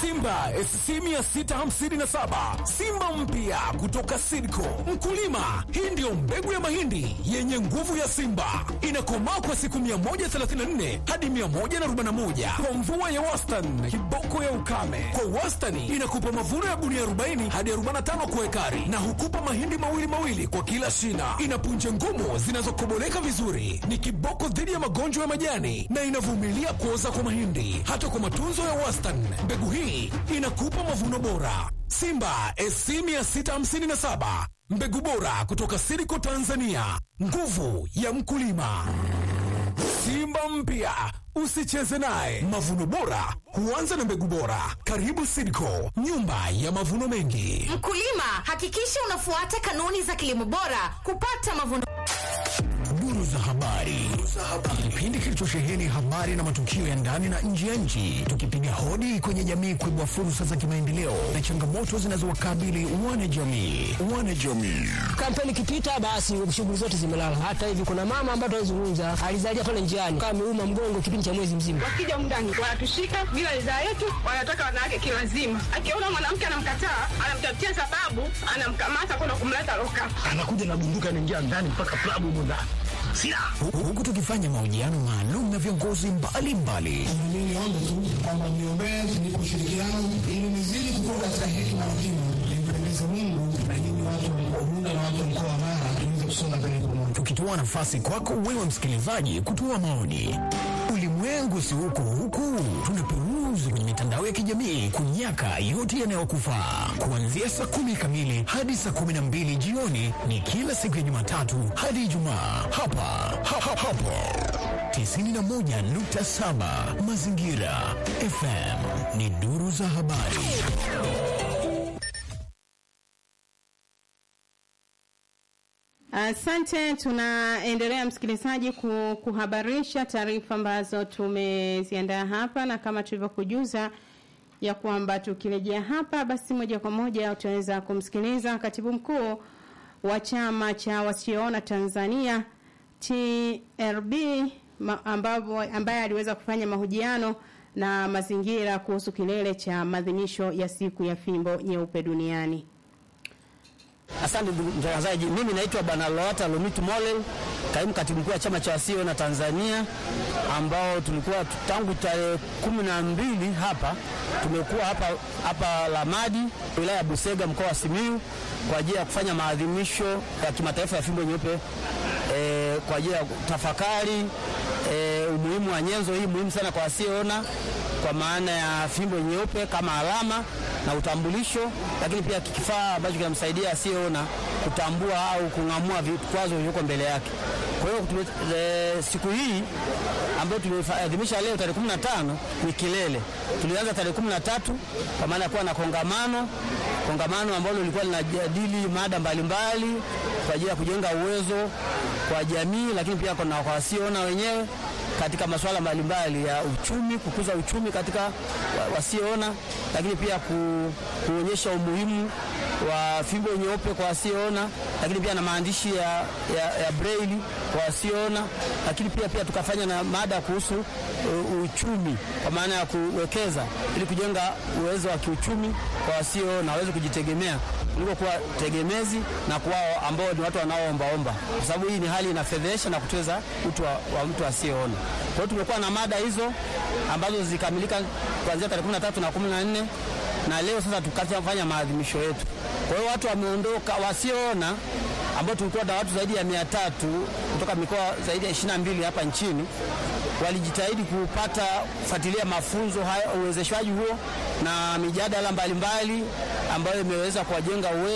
Simba SC 657, Simba mpya kutoka Sidco. Mkulima, hii ndio mbegu ya mahindi yenye nguvu ya Simba. Inakomaa kwa siku 134 hadi 141 kwa mvua ya wastani, kiboko ya ukame. Kwa wastani inakupa mavuno ya gunia 40 hadi 45 kwa ekari, na hukupa mahindi mawili kwa kila shina. Ina punje ngumu zinazokoboleka vizuri, ni kiboko dhidi ya magonjwa ya majani na inavumilia kuoza kwa mahindi. Hata kwa matunzo ya wastani, mbegu hii inakupa mavuno bora. Simba SC 657, mbegu bora kutoka Sidco Tanzania, nguvu ya mkulima. Simba mpya, usicheze naye. Mavuno bora huanza na mbegu bora. Karibu Sidco, nyumba ya mavuno mengi. Mkulima, hakikisha unafuata kanuni za kilimo bora kupata mavuno. Duru za habari. Kipindi kilichosheheni habari na matukio ya ndani na nje ya nchi, tukipiga hodi kwenye jamii kuibua fursa za kimaendeleo na changamoto zinazowakabili wanajamii. Kampeni ikipita basi shughuli zote zimelala. Hata hivi kuna mama ambaye tunazungumza alizalia pale njiani kama ameuma mgongo kipindi cha mwezi mzima. Wakija mndani wanatushika bila ridhaa yetu, wanataka wanawake kilazima. Akiona mwanamke anamkataa, anamtafutia sababu, anamkamata kwenda kumleta loka. Anakuja na bunduki anaingia ndani mpaka klabu huko. Huku tukifanya mahojiano maalum na viongozi mbalimbali. Mimi niombe tu kwamba niombee ni kushirikiana ili nizidi kukua katika hekima na kimo. Nimpendeze Mungu na nyinyi watu wa Bunda na watu wa mkoa wa Mara tuweze kusonga mbele pamoja. Tukitoa nafasi kwako wewe msikilizaji kutoa maoni. Ulimwengu si huku, tunaperuzi kwenye mitandao ya kijamii kunyaka yote yanayokufaa. Kuanzia saa 10 kamili hadi saa 12 jioni ni kila siku ya Jumatatu hadi Ijumaa. Hapa 91.7 Mazingira FM ni duru za habari. Asante, tunaendelea msikilizaji kuhabarisha taarifa ambazo tumeziandaa hapa, na kama tulivyokujuza ya kwamba tukirejea hapa basi moja kwa moja utaweza kumsikiliza katibu mkuu wa chama cha wasioona Tanzania TRB ambaye aliweza kufanya mahojiano na mazingira kuhusu kilele cha maadhimisho ya siku ya fimbo nyeupe duniani. Asante mtangazaji, mimi naitwa Bwana Lowata Lomitu Mole, kaimu katibu mkuu wa chama cha wasioona Tanzania, ambao tulikuwa tangu tarehe 12 hapa. Tumekuwa hapa Lamadi, wilaya ya Busega, mkoa wa Simiyu, kwa ajili ya kufanya maadhimisho ya kimataifa ya fimbo nyeupe, kwa ajili ya tafakari umuhimu wa nyenzo hii muhimu sana kwa wasioona, kwa maana ya fimbo nyeupe kama alama na utambulisho, lakini pia kifaa ambacho kinamsaidia asiyeona kutambua au kung'amua vikwazo vilivyoko mbele yake. Kwa hiyo siku hii ambayo tumeadhimisha leo tarehe 15 ni kilele. Tulianza tarehe 13 kwa maana kuwa na kongamano ambalo lilikuwa linajadili mada mbalimbali kwa ajili ya kujenga uwezo kwa jamii, lakini pia kwa wasioona wenyewe katika masuala mbalimbali ya uchumi, kukuza uchumi katika wasioona, lakini pia kuonyesha umuhimu wa fimbo nyeupe kwa wasioona, lakini pia na maandishi ya braille kwa wasioona, lakini pia tukafanya na mada kuhusu uchumi kwa maana ya kuwekeza ili kujenga uwezo wa kiuchumi kwa wasioona waweze kujitegemea kuliko kuwa tegemezi na kuwa ambao ni watu wanaoomba, kwa sababu hii ni hali inafedhesha na kuteza utu wa mtu asiyeona. Kwa hiyo tumekuwa na mada hizo ambazo zikamilika kuanzia tarehe 13 na 14, na leo sasa tukafanya maadhimisho yetu. Kwa hiyo watu wameondoka wasioona ambao tulikuwa na watu zaidi ya 300 kutoka mikoa zaidi ya 22 hapa nchini, walijitahidi kufuatilia mafunzo haya, uwezeshwaji huo na mijadala mbalimbali ambayo imeweza kuwajenga uwezo